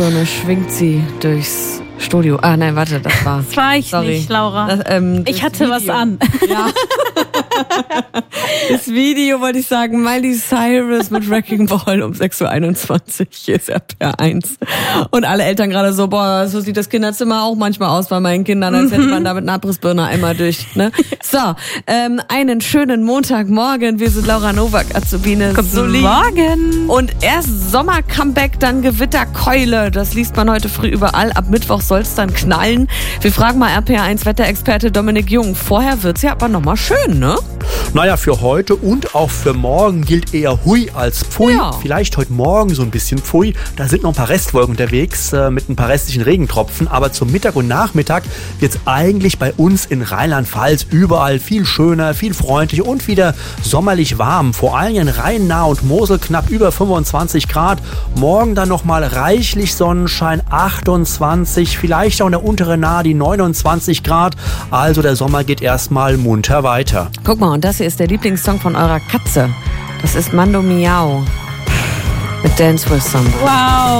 Birne schwingt sie durchs Studio. Ah, nein, warte, das war... Das war ich nicht, Laura. Ich hatte was an. Ja. Das Video, wollte ich sagen, Miley Cyrus mit Wrecking Ball um 6.21 Uhr. Hier ist RPR1. Und alle Eltern gerade so, boah, so sieht das Kinderzimmer auch manchmal aus bei meinen Kindern, als hätte man da mit einer Abrissbirne einmal durch. Ne? So, einen schönen Montagmorgen. Wir sind Laura Nowak, Azubine Soli. Morgen. Und erst Sommer-Comeback, dann Gewitterkeule. Das liest man heute früh überall. Ab Mittwoch soll es dann knallen. Wir fragen mal RPR1-Wetterexperte Dominik Jung. Vorher wird's ja aber nochmal schön, ne? Naja, für heute und auch für morgen gilt eher Hui als Pfui. Ja. Vielleicht heute Morgen so ein bisschen Pfui. Da sind noch ein paar Restwolken unterwegs mit ein paar restlichen Regentropfen. Aber zum Mittag und Nachmittag wird es eigentlich bei uns in Rheinland-Pfalz überall viel schöner, viel freundlicher und wieder sommerlich warm. Vor allem in Rhein-Nahe und Mosel knapp über 25 Grad. Morgen dann nochmal reichlich Sonnenschein, 28, vielleicht auch in der unteren Nahe die 29 Grad. Also der Sommer geht erstmal munter weiter. Guck mal, und das hier ist der Lieblingssong von eurer Katze. Das ist Mando Miau mit Dance with Somebody. Wow.